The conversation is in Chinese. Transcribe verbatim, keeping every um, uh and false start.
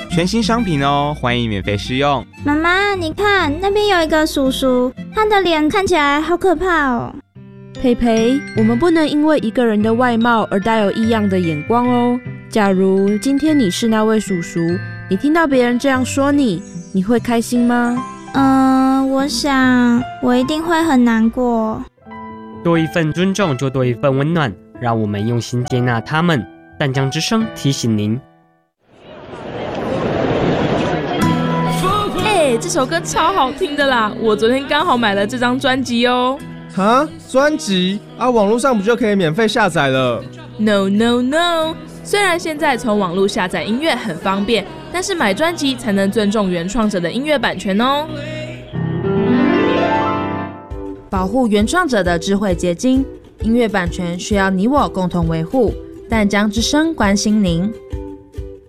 全新商品哦，欢迎免费试用。 妈妈，你看那边有一个叔叔，他的脸看起来好可怕哦。 培培，我们不能因为一个人的外貌而带有异样的眼光哦。假如今天你是那位叔叔，你听到别人这样说你，你会开心吗？ 嗯、呃，我想我一定会很难过。 多一份尊重就多一份温暖，让我们用心接纳他们。淡江之声提醒您。 哎、欸，这首歌超好听的啦！我昨天刚好买了这张专辑哦。 哈，专辑啊，网络上不就可以免费下载了 ？No No No！ 虽然现在从网络下载音乐很方便，但是买专辑才能尊重原创者的音乐版权哦。 保护原创者的智慧结晶，音乐版权需要你我共同维护。淡江之声关心您。